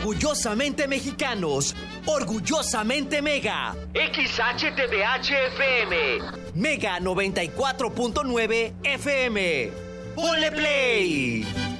Orgullosamente mexicanos, orgullosamente Mega. XHTBH FM, Mega 94.9 FM. ¡Ponle play!